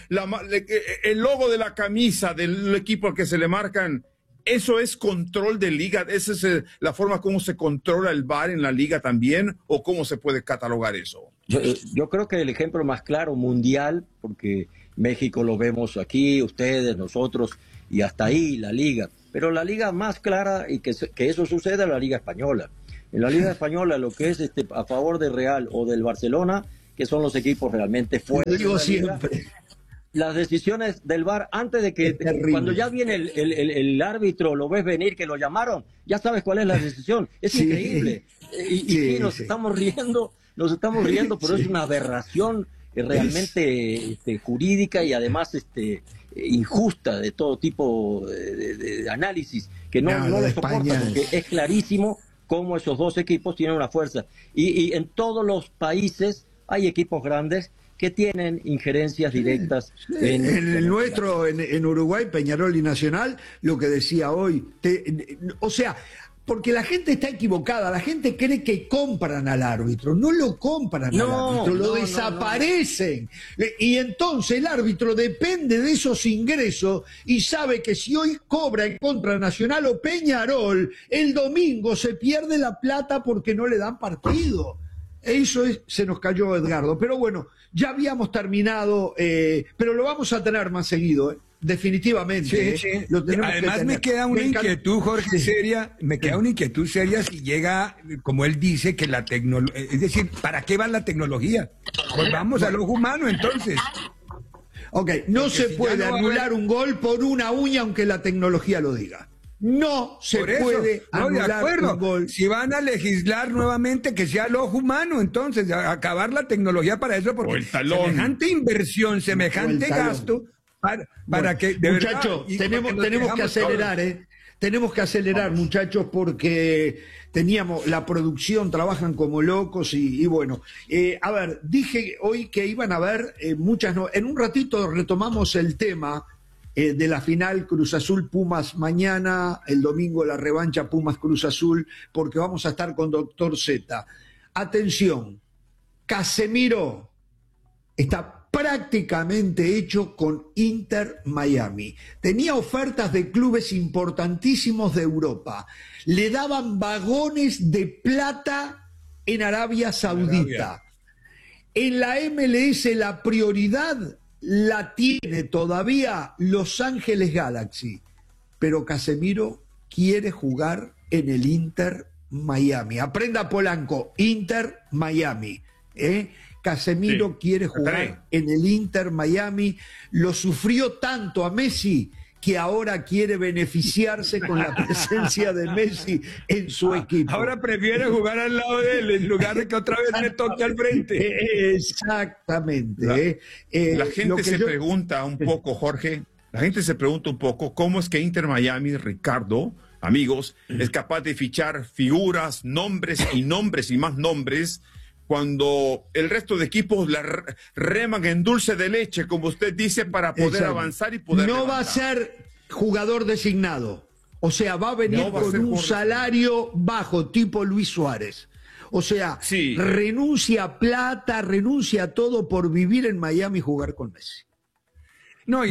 el logo de la camisa del equipo al que se le marcan, ¿eso es control de liga? ¿Esa es la forma como se controla el VAR en la liga también? ¿O cómo se puede catalogar eso? Yo creo que el ejemplo más claro mundial, porque México lo vemos aquí, ustedes, nosotros, y hasta ahí la liga. Pero la liga más clara y que eso suceda es la liga española. En la liga española lo que es a favor del Real o del Barcelona, que son los equipos realmente fuertes. Digo siempre. Las decisiones del VAR, antes de que cuando ya viene el árbitro, lo ves venir, que lo llamaron, ya sabes cuál es la decisión. Es increíble. Y nos estamos riendo, pero es una aberración realmente jurídica y además injusta de todo tipo de análisis, que no lo soporta, porque es clarísimo cómo esos dos equipos tienen una fuerza. Y en todos los países hay equipos grandes que tienen injerencias directas. En el nuestro, en Uruguay, Peñarol y Nacional, lo que decía hoy, o sea, porque la gente está equivocada, la gente cree que compran al árbitro, no lo compran al árbitro, lo desaparecen. Y entonces el árbitro depende de esos ingresos y sabe que si hoy cobra en contra Nacional o Peñarol, el domingo se pierde la plata porque no le dan partido. Eso se nos cayó, Edgardo. Pero bueno, ya habíamos terminado, pero lo vamos a tener más seguido, definitivamente. Sí. Además me queda una inquietud, Jorge, seria, una inquietud seria si llega, como él dice, que la tecnología, es decir, ¿para qué va la tecnología? Pues vamos al ojo humano entonces. Ok, no se puede anular un gol por una uña aunque la tecnología lo diga. No se puede anular un gol. Si van a legislar nuevamente, que sea el ojo humano, entonces, acabar la tecnología para eso, porque semejante inversión, semejante gasto, para que... Muchachos, tenemos que acelerar, Tenemos que acelerar, muchachos, porque teníamos la producción, trabajan como locos y bueno. A ver, dije hoy que iban a haber muchas... En un ratito retomamos el tema de la final Cruz Azul Pumas mañana, el domingo la revancha Pumas Cruz Azul, porque vamos a estar con Dr. Z. Atención, Casemiro está prácticamente hecho con Inter Miami. Tenía ofertas de clubes importantísimos de Europa. Le daban vagones de plata en Arabia Saudita. En la MLS la prioridad la tiene todavía Los Ángeles Galaxy, pero Casemiro quiere jugar en el Inter Miami. Aprenda, Polanco, Inter Miami. Casemiro quiere jugar en el Inter Miami. Lo sufrió tanto a Messi que ahora quiere beneficiarse con la presencia de Messi en su equipo. Ahora prefiere jugar al lado de él en lugar de que otra vez le toque al frente. Exactamente. La gente se pregunta un poco, Jorge, cómo es que Inter Miami, Ricardo, amigos, es capaz de fichar figuras, nombres y más nombres, cuando el resto de equipos la reman en dulce de leche, como usted dice, para poder avanzar y poder levantar. Va a ser jugador designado. O sea, va a venir con un salario bajo, tipo Luis Suárez. O sea, renuncia a plata, renuncia a todo por vivir en Miami y jugar con Messi. No, y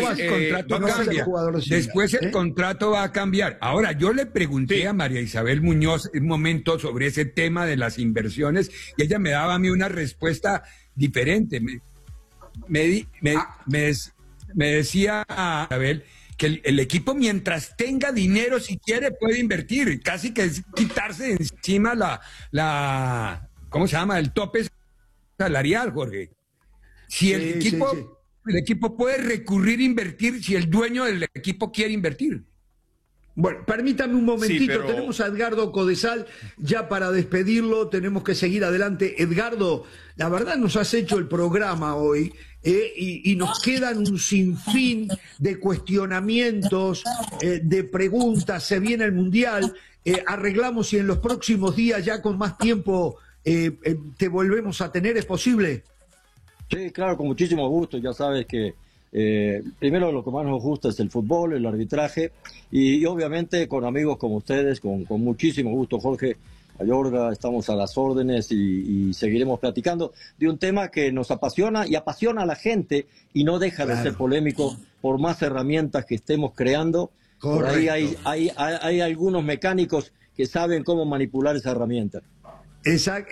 después el contrato va a cambiar. Ahora, yo le pregunté a María Isabel Muñoz un momento sobre ese tema de las inversiones y ella me daba a mí una respuesta diferente. Me decía a Isabel que el equipo, mientras tenga dinero, si quiere, puede invertir. Casi que es quitarse de encima ¿cómo se llama? El tope salarial, Jorge. Si el equipo... El equipo puede recurrir a invertir si el dueño del equipo quiere invertir. Bueno, permítame un momentito, sí, pero... tenemos a Edgardo Codesal ya para despedirlo, tenemos que seguir adelante. Edgardo, la verdad nos has hecho el programa hoy y nos quedan un sinfín de cuestionamientos, de preguntas, se viene el Mundial, arreglamos y en los próximos días ya con más tiempo te volvemos a tener, ¿es posible? Sí, claro, con muchísimo gusto, ya sabes que primero lo que más nos gusta es el fútbol, el arbitraje y obviamente con amigos como ustedes, con muchísimo gusto, Jorge Mayorga, estamos a las órdenes y seguiremos platicando de un tema que nos apasiona y apasiona a la gente y no deja de ser polémico por más herramientas que estemos creando. Correcto. Por ahí hay algunos mecánicos que saben cómo manipular esa herramienta. Exacto.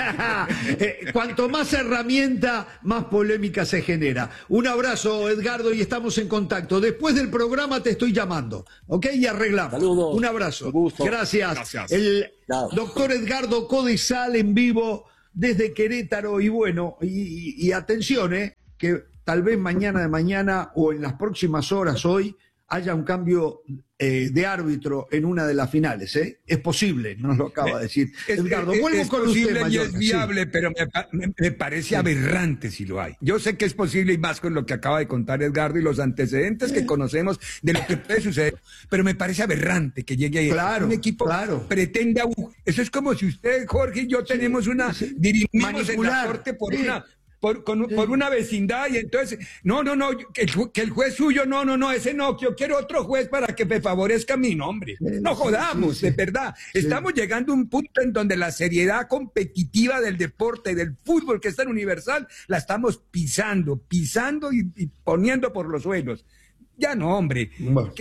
Cuanto más herramienta, más polémica se genera. Un abrazo, Edgardo, y estamos en contacto. Después del programa te estoy llamando, ¿ok? Y arreglamos. Saludos. Un abrazo. Gusto. Gracias. El doctor Edgardo Codesal en vivo desde Querétaro. Y bueno, y atención, que tal vez mañana o en las próximas horas hoy haya un cambio de árbitro en una de las finales, Es posible, nos lo acaba de decir Edgardo. Vuelvo con posible usted, y es viable, sí. Pero me parece aberrante si lo hay. Yo sé que es posible y más con lo que acaba de contar Edgardo y los antecedentes que conocemos de lo que puede suceder, pero me parece aberrante que llegue un equipo pretenda... Eso es como si usted, Jorge y yo tenemos una... dirimimos en la corte por una... Por una vecindad y entonces, no, que el juez suyo, no, ese no, yo quiero otro juez para que me favorezca mi nombre. No jodamos, de verdad. Estamos llegando a un punto en donde la seriedad competitiva del deporte, del fútbol, que es tan universal, la estamos pisando y poniendo por los suelos. Ya no, hombre. Bueno,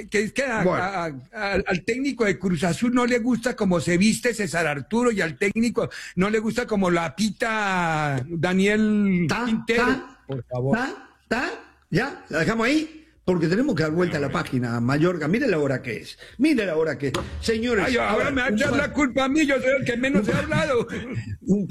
al técnico de Cruz Azul no le gusta cómo se viste César Arturo y al técnico no le gusta cómo la pita Daniel Quintero. Por favor. ¿Ya? ¿La dejamos ahí? Porque tenemos que dar vuelta a la página, Mayorga. Mire la hora que es. Señores. Ay, ahora me va a echar la culpa a mí, yo soy el que menos he hablado. Un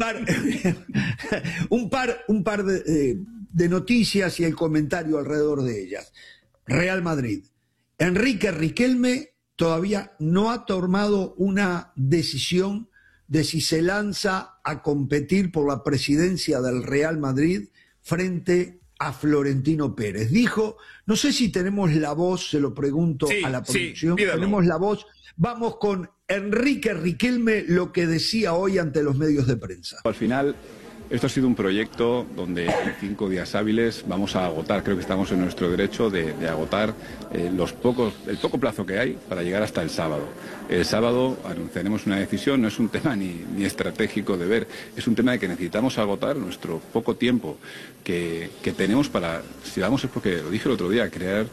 par de noticias y el comentario alrededor de ellas. Real Madrid. Enrique Riquelme todavía no ha tomado una decisión de si se lanza a competir por la presidencia del Real Madrid frente a Florentino Pérez. Dijo, no sé si tenemos la voz, se lo pregunto a la producción, tenemos la voz. Vamos con Enrique Riquelme, lo que decía hoy ante los medios de prensa. Al final... Esto ha sido un proyecto donde en 5 días hábiles vamos a agotar, creo que estamos en nuestro derecho de agotar el poco plazo que hay para llegar hasta el sábado. El sábado anunciaremos una decisión, no es un tema ni estratégico de ver, es un tema de que necesitamos agotar nuestro poco tiempo que tenemos para, si vamos es porque lo dije el otro día, crear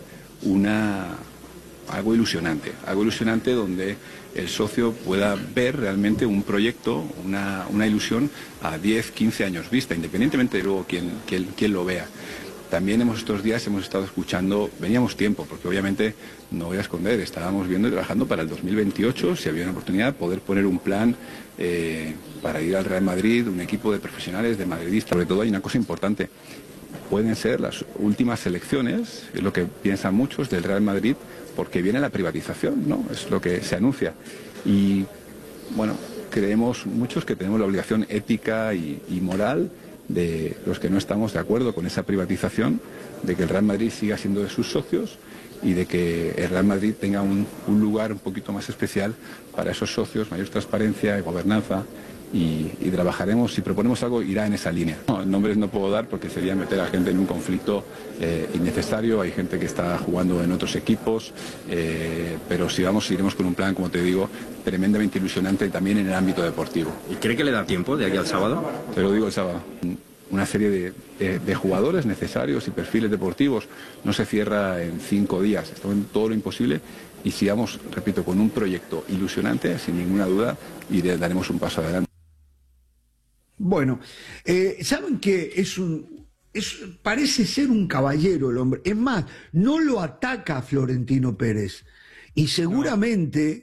algo ilusionante donde el socio pueda ver realmente un proyecto, una ilusión a 10, 15 años vista, independientemente de luego quién lo vea. También estos días hemos estado escuchando, veníamos tiempo, porque obviamente, no voy a esconder, estábamos viendo y trabajando para el 2028, si había una oportunidad, poder poner un plan para ir al Real Madrid, un equipo de profesionales, de madridistas. Sobre todo hay una cosa importante, pueden ser las últimas elecciones, es lo que piensan muchos del Real Madrid, porque viene la privatización, ¿no? Es lo que se anuncia. Y, bueno, creemos muchos que tenemos la obligación ética y moral de los que no estamos de acuerdo con esa privatización, de que el Real Madrid siga siendo de sus socios y de que el Real Madrid tenga un lugar un poquito más especial para esos socios, mayor transparencia y gobernanza. Y trabajaremos, si proponemos algo, irá en esa línea. No, nombres no puedo dar porque sería meter a gente en un conflicto innecesario. Hay gente que está jugando en otros equipos, pero si vamos, iremos con un plan, como te digo, tremendamente ilusionante también en el ámbito deportivo. ¿Y cree que le da tiempo de aquí al sábado? Te lo digo el sábado. Una serie de jugadores necesarios y perfiles deportivos no se cierra en 5 días. Estamos en todo lo imposible y si vamos, repito, con un proyecto ilusionante, sin ninguna duda, y daremos un paso adelante. Bueno, saben que parece ser un caballero el hombre. Es más, no lo ataca a Florentino Pérez. Y seguramente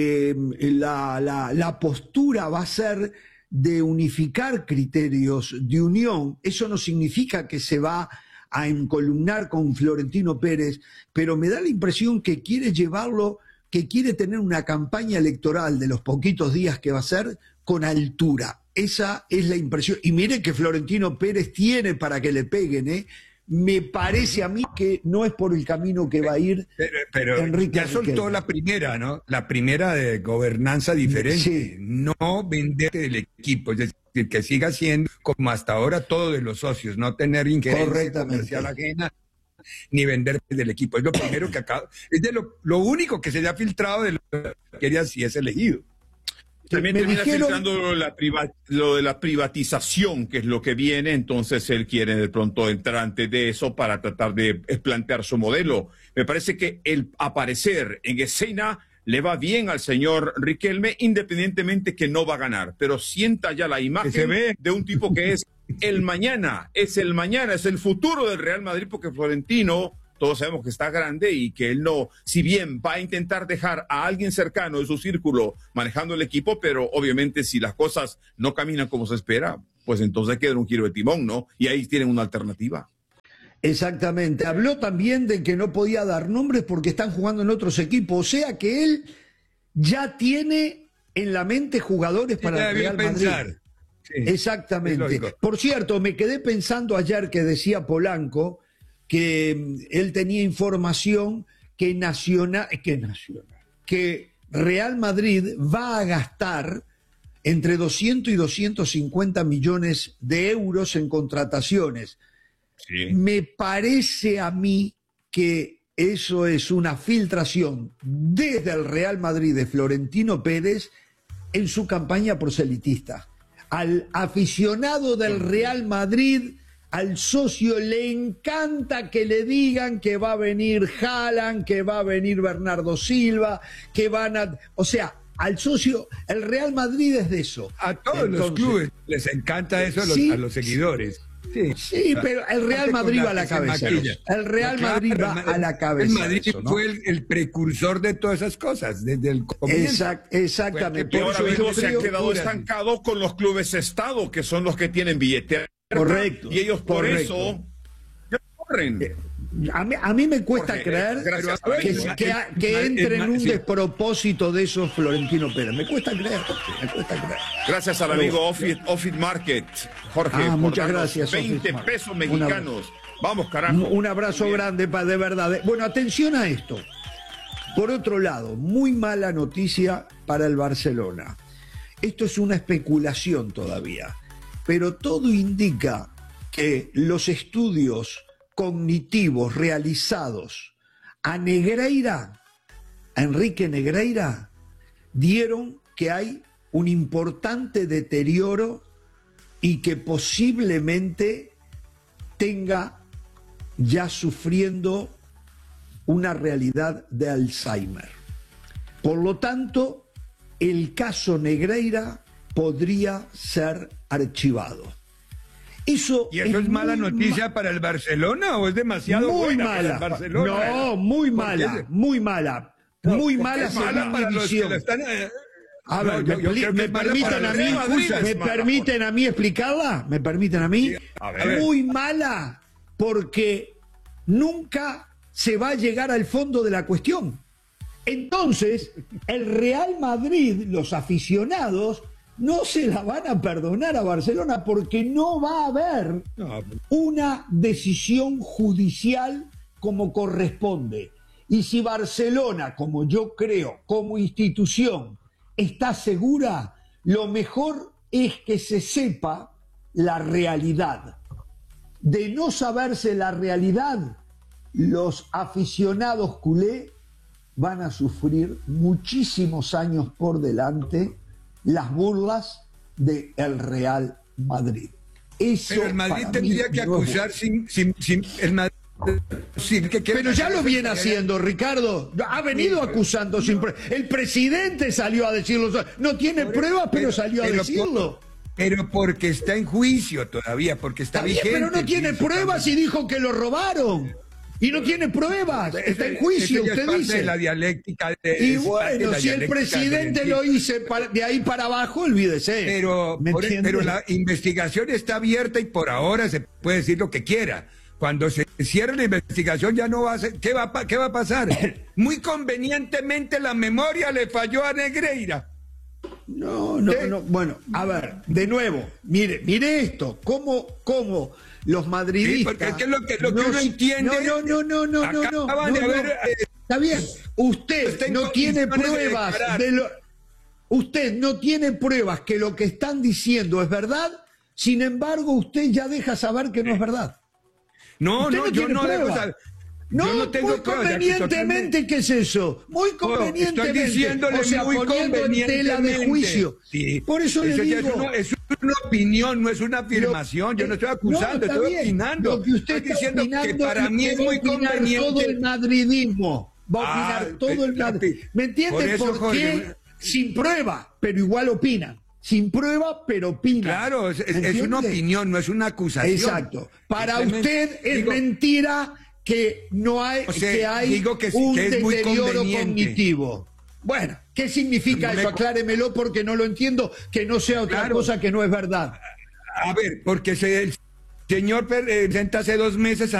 la postura va a ser de unificar criterios, de unión. Eso no significa que se va a encolumnar con Florentino Pérez, pero me da la impresión que quiere llevarlo que quiere tener una campaña electoral de los poquitos días que va a ser con altura. Esa es la impresión. Y mire que Florentino Pérez tiene para que le peguen, ¿eh? Me parece a mí que no es por el camino que va a ir pero Enrique ya soltó Riquelme. la primera, ¿no? La primera de gobernanza diferente. Sí. No venderte del equipo, es decir, que siga siendo como hasta ahora todo de los socios, no tener injerencia comercial ajena ni vender del equipo. Es lo primero que acaba, es de lo único que se le ha filtrado de lo que quería si es elegido. También termina filtrando lo de la privatización, que es lo que viene, entonces él quiere de pronto entrar antes de eso para tratar de plantear su modelo. Me parece que el aparecer en escena le va bien al señor Riquelme, independientemente que no va a ganar, pero sienta ya la imagen de un tipo que es el mañana, es el futuro del Real Madrid, porque Florentino, todos sabemos que está grande y que él no, si bien va a intentar dejar a alguien cercano de su círculo manejando el equipo, pero obviamente si las cosas no caminan como se espera, pues entonces hay que dar un giro de timón, ¿no? Y ahí tienen una alternativa. Exactamente. Habló también de que no podía dar nombres porque están jugando en otros equipos, o sea que él ya tiene en la mente jugadores para el Real Madrid. Sí, exactamente. Por cierto, me quedé pensando ayer que decía Polanco que él tenía información que Real Madrid va a gastar entre 200 y 250 millones de euros en contrataciones. Sí. Me parece a mí que eso es una filtración desde el Real Madrid de Florentino Pérez en su campaña proselitista. Al aficionado del Real Madrid, al socio, le encanta que le digan que va a venir Haaland, que va a venir Bernardo Silva, que van a... O sea, al socio, el Real Madrid es de eso. A todos los clubes les encanta eso a los seguidores. Sí, pero el Real Madrid va a la cabeza. El Real Madrid va a la cabeza. El Madrid fue el precursor de todas esas cosas, desde el comienzo. Exactamente. Y ahora mismo se ha quedado estancado con los clubes Estado, que son los que tienen billetera. Correcto. Y ellos por eso ya corren. A mí me cuesta creer que entre en un despropósito de esos Florentino Pérez. Me cuesta creer. Gracias al amigo Offit Market, Jorge. Muchas gracias. 20 pesos mexicanos. Vamos, carajo. Un abrazo grande, de verdad. Bueno, atención a esto. Por otro lado, muy mala noticia para el Barcelona. Esto es una especulación todavía, pero todo indica que los estudios cognitivos realizados a Negreira, a Enrique Negreira, dieron que hay un importante deterioro y que posiblemente tenga ya sufriendo una realidad de Alzheimer. Por lo tanto, el caso Negreira podría ser archivado. ¿Y eso es mala noticia para el Barcelona o es demasiado buena para el Barcelona? No, muy mala, muy mala. Muy mala es mala para los que lo están... A ver, ¿me permiten a mí explicarla? ¿Me permiten a mí? Muy mala porque nunca se va a llegar al fondo de la cuestión. Entonces, el Real Madrid, los aficionados, no se la van a perdonar a Barcelona porque no va a haber una decisión judicial como corresponde. Y si Barcelona, como yo creo, como institución, está segura, lo mejor es que se sepa la realidad. De no saberse la realidad, los aficionados culé van a sufrir muchísimos años por delante las burlas del Real Madrid. Eso pero el Madrid tendría que acusar sin el Madrid. Pero ya lo viene haciendo, Ricardo. Ha venido acusando sin pruebas. El presidente salió a decirlo. No tiene pruebas, pero salió a decirlo. Pero porque está en juicio todavía, porque está vigente. Pero no tiene pruebas y dijo que lo robaron. Y no tiene pruebas, está en juicio, usted dice. De la dialéctica y bueno, si el presidente lo hizo de ahí para abajo, olvídese. Pero la investigación está abierta y por ahora se puede decir lo que quiera. Cuando se cierre la investigación ya no va a ser... ¿Qué va a pasar? Muy convenientemente la memoria le falló a Negreira. No. Bueno, a ver, de nuevo, mire esto, cómo los madridistas... Sí, porque es que lo que uno entiende... Está bien, usted no tiene pruebas usted no tiene pruebas que lo que están diciendo es verdad, sin embargo usted ya deja saber que no es verdad. No, yo no dejo saber. No, no tengo muy convenientemente, ¿qué es eso? Muy convenientemente. Estoy diciéndole muy poniendo en tela de juicio. Sí. Por eso le digo... Es una opinión, no es una afirmación. Yo no estoy acusando, estoy opinando. Lo que usted estoy está diciendo opinando, que para mí es muy conveniente. Todo el madridismo. Va a opinar todo el madridismo. ¿Me entiende por qué? Sin prueba, pero igual opina. Sin prueba, pero opina. Claro, es una opinión, no es una acusación. Exacto. Para usted es mentira que no hay, que hay un deterioro cognitivo. Bueno, ¿qué significa eso? Acláremelo porque no lo entiendo, que no sea otra cosa que no es verdad. A ver, porque el señor presenta hace 2 meses